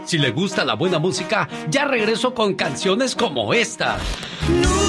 Si le gusta la buena música, ya regreso con canciones como esta. No